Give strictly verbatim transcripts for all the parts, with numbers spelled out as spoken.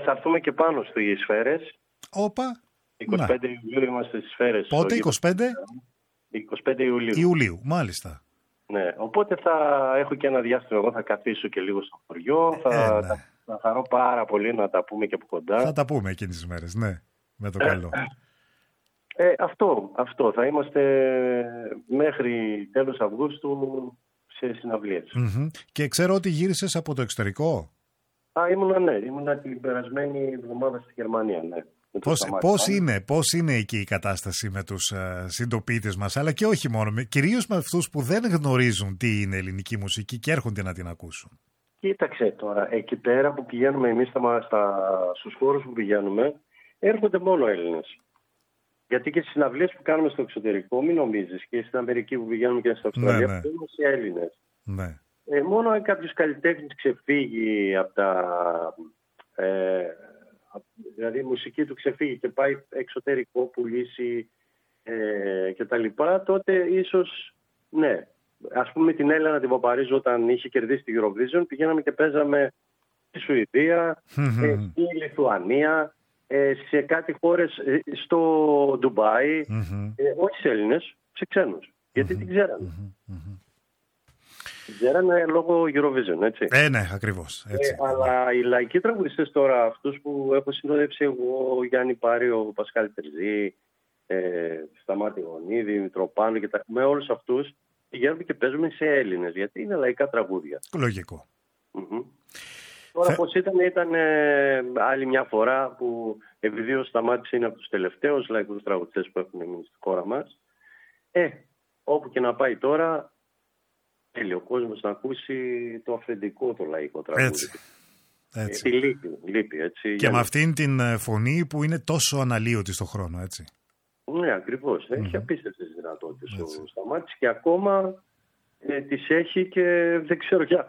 θα έρθουμε και πάνω στις σφαίρες. Όπα. είκοσι πέντε Ιουλίου είμαστε στις σφαίρες. Πότε, είκοσι πέντε? είκοσι πέντε Ιουλίου. Ιουλίου, μάλιστα. Ναι, οπότε θα έχω και ένα διάστημα, εγώ θα καθίσω και λίγο στο χωριό, θα, ε, ναι. θα, θα χαρώ πάρα πολύ να τα πούμε και από κοντά. Θα τα πούμε εκείνες τις μέρες, ναι, με το καλό. Ε, αυτό, αυτό, θα είμαστε μέχρι τέλος Αυγούστου σε συναυλίες. Mm-hmm. Και ξέρω ότι γύρισες από το εξωτερικό. Α, ήμουνα, ναι, ήμουνα την περασμένη εβδομάδα στη Γερμανία, ναι. Πώς, πώς, είναι, πώς είναι εκεί η κατάσταση με τους uh, συντοπίτες μας, αλλά και όχι μόνο, με, κυρίως με αυτούς που δεν γνωρίζουν τι είναι ελληνική μουσική και έρχονται να την ακούσουν. Κοίταξε τώρα, εκεί πέρα που πηγαίνουμε εμείς στα, στα, στους χώρους που πηγαίνουμε, έρχονται μόνο Έλληνες. Γιατί και στις συναυλίες που κάνουμε στο εξωτερικό, μην νομίζεις, και στην Αμερική που πηγαίνουμε και στην Αυστραλία, ναι, ναι. είμαστε Έλληνες. Ναι. Ε, μόνο αν κάποιος καλλιτέχνης ξεφύγει από τα... Ε, δηλαδή η μουσική του ξεφύγει και πάει εξωτερικό, πουλήσει ε, και τα λοιπά, τότε ίσως, ναι. Ας πούμε την Έλενα την Παπαρίζου όταν είχε κερδίσει τη Eurovision, πηγαίναμε και παίζαμε στη Σουηδία, ε, στη Λιθουανία, ε, σε κάτι χώρες, ε, στο Ντουμπάι, mm-hmm. ε, όχι σε Έλληνες, σε ξένους, γιατί mm-hmm. την ξέρανε. Mm-hmm. Την ξέρανε λόγω Eurovision, έτσι. Ε, ναι, ακριβώς. Έτσι. Ε, αλλά οι λαϊκοί τραγουδιστές τώρα, αυτούς που έχω συνοδεύσει εγώ, Γιάννη Πάριο, Πασκάλη Τερζή, ε, Σταμάτη Γονίδη, Μητροπάνο και τα, με όλους αυτούς πηγαίνουμε και παίζουμε σε Έλληνες, γιατί είναι λαϊκά τραγούδια. Λογικό. Mm-hmm. Τώρα Θε... πώς ήταν, ήταν ε, άλλη μια φορά που επειδή ο Σταμάτης είναι από τους τελευταίους λαϊκούς τραγουδιστές που έχουν μείνει στη χώρα μας, ε, όπου και να πάει τώρα, θέλει ο κόσμος να ακούσει το αυθεντικό το λαϊκό τραγούδι. Έτσι. Έτσι. Ε, λείπει, λείπει, έτσι. Και για... με αυτήν την φωνή που είναι τόσο αναλύωτη στον χρόνο, έτσι. Ναι, ακριβώς. Mm-hmm. Έχει απίστευτες δυνατότητες ο Σταμάτης και ακόμα ε, τις έχει και δεν ξέρω για...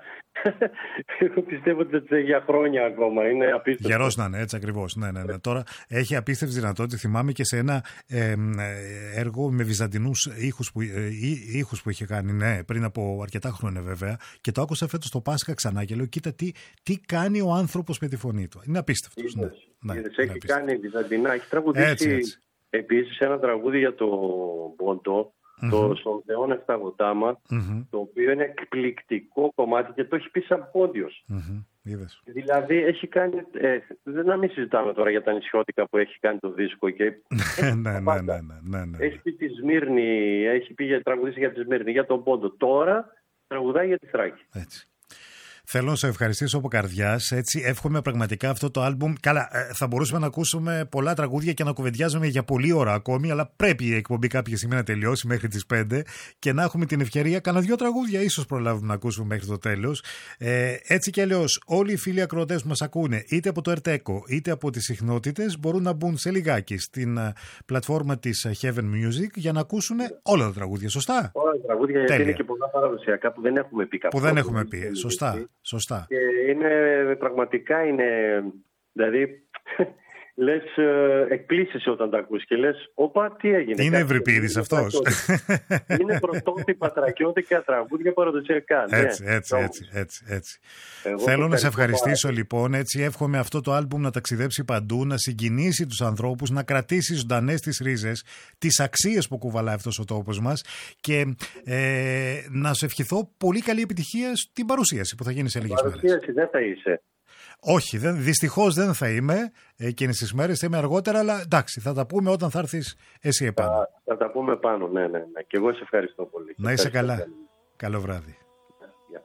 Εγώ πιστεύω ότι τις έχει για χρόνια ακόμα. Είναι απίστευτο. Γερός να είναι, έτσι ακριβώς. Ναι, ναι, ναι. Τώρα έχει απίστευτες δυνατότητες. Θυμάμαι και σε ένα ε, έργο με βυζαντινούς ήχους που, ε, ήχους που είχε κάνει, ναι, πριν από αρκετά χρόνια βέβαια. Και το άκουσα φέτος το Πάσχα ξανά και λέω, κοίτα τι, τι κάνει ο άνθρωπος με τη φωνή του. Είναι απίστευτος. Ναι, ναι, ναι, είναι έχει απίστευτος. κάνει βυζαντινά, έχει τραγουδήσει έτσι, έτσι. Επίσης ένα τραγούδι για το Πόντο. Mm-hmm. Το «Στον Θεόν Εφταγωτάμα», mm-hmm. το οποίο είναι εκπληκτικό κομμάτι και το έχει πει σαν πόντιος. Mm-hmm. Δηλαδή έχει κάνει, ε, δεν να μην συζητάμε τώρα για τα νησιώτικα που έχει κάνει το δίσκο και ναι, ναι, ναι, ναι, ναι, ναι. Έχει πει τη Σμύρνη, έχει πει για τραγουδίσει για τη Σμύρνη, για τον Πόντο. Τώρα τραγουδάει για τη Θράκη. Έτσι. Θέλω να σε ευχαριστήσω από καρδιάς. Έτσι, εύχομαι πραγματικά αυτό το άλμπουμ. Καλά, θα μπορούσαμε να ακούσουμε πολλά τραγούδια και να κουβεντιάζουμε για πολλή ώρα ακόμη, αλλά πρέπει η εκπομπή κάποια στιγμή να τελειώσει μέχρι τις πέντε και να έχουμε την ευκαιρία. Κάνα δύο τραγούδια ίσως προλάβουμε να ακούσουμε μέχρι το τέλος. Ε, έτσι κι αλλιώς, όλοι οι φίλοι ακροατές που μας ακούνε, είτε από το Ερτέκο είτε από τις συχνότητες, μπορούν να μπουν σε λιγάκι στην uh, πλατφόρμα της Heaven Music για να ακούσουν όλα τα τραγούδια. Σωστά. Όλα τα τραγούδια, γιατί είναι και πολλά παραδοσιακά που δεν έχουμε πει καθόλου. Που δεν έχουμε πει. Σωστά. Σωστά. Και είναι, πραγματικά είναι, δηλαδή, λες, εκπλήσεσαι όταν τα ακούς και λες, όπα, τι έγινε. Είναι Ευρυπίδης αυτός. Είναι πρωτότυπα τρακιώτικα τραγούδια παραδοσιακά. Έτσι, ναι, έτσι, έτσι, έτσι, έτσι. Θέλω να σε ευχαριστήσω πάρα. Λοιπόν, έτσι εύχομαι αυτό το άλμπουμ να ταξιδέψει παντού, να συγκινήσει τους ανθρώπους, να κρατήσει ζωντανές τις ρίζες, τις αξίες που κουβαλάει αυτός ο τόπος μας και ε, να σου ευχηθώ πολύ καλή επιτυχία στην παρουσίαση που θα γίνει σε λίγες μέρες. Παρουσίαση δεν θα είσαι. Όχι, δεν, δυστυχώς δεν θα είμαι εκείνες τις μέρες, θα είμαι αργότερα, αλλά εντάξει, θα τα πούμε όταν θα έρθεις εσύ επάνω. Θα, θα τα πούμε πάνω, ναι, ναι, ναι. Και εγώ σε ευχαριστώ πολύ. Να είσαι καλά. Πολύ. Καλό βράδυ. Yeah.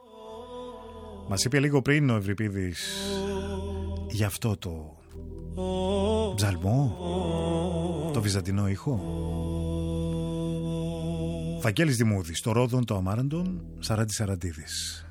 Μας είπε λίγο πριν ο Ευρυπίδης για αυτό το ψαλμό, το βυζαντινό ήχο. Βαγγέλης Δημούδης, το Ρόδον, το Αμάραντον, Σαράντης Σαραντίδης.